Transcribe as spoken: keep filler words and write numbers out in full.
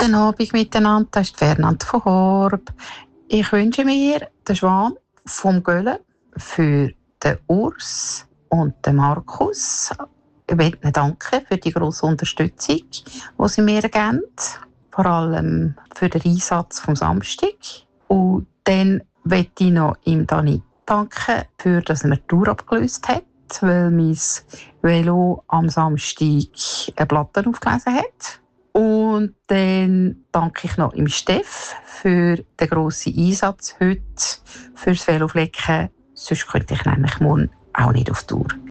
Guten Abend miteinander, das ist Fernand von Horb. Ich wünsche mir den Schwan vom Göhlen für den Urs und den Markus. Ich möchte ihnen danken für die grosse Unterstützung, die sie mir geben. Vor allem für den Einsatz vom Samstag. Und dann möchte ich noch ihm Dani danken, für dass er die Tour abgelöst hat, weil mein Velo am Samstag eine Platte aufgelesen hat. Und dann danke ich noch im Steff für den grossen Einsatz heute fürs Veloflecken. Sonst könnte ich nämlich morgen auch nicht auf Tour.